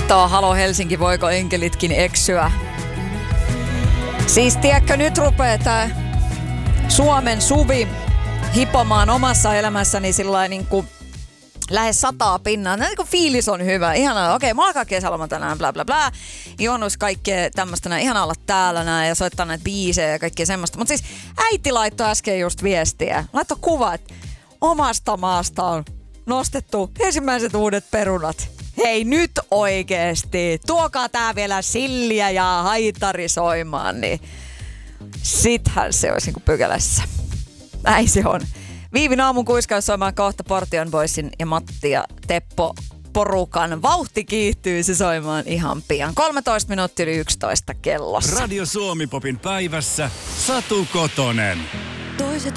Tää on Halo Helsinki, voiko enkelitkin eksyä? Siis tiedätkö, nyt rupeaa tää Suomen suvi hipomaan omassa elämässäni sillain niinku lähes 100 pinnaa. Niin kuin fiilis on hyvä. Ihanaa, okei, mulla alkaa kesäloma tänään, bla bla bla. Juonnus kaikkea tämmöstä näin. Ihanaa olla täällä näin ja soittaa näitä biisejä ja kaikkea semmoista. Mutta siis äiti laittoi äsken just viestiä. Laittoi kuva, että omasta maasta on nostettu ensimmäiset uudet perunat. Hei nyt oikeesti. Tuokaa tää vielä silliä ja haitari soimaan, niin sittenhän se olisi niinku pykälässä. Näin se on. Viivin aamun kuiskaus soimaan kohta Portion Boysin ja Matti ja Teppo porukan. Vauhti kiihtyy, se soimaan ihan pian. 13 minuuttia yli 11 kellossa. Radio Suomi Popin päivässä Satu Kotonen. Toiset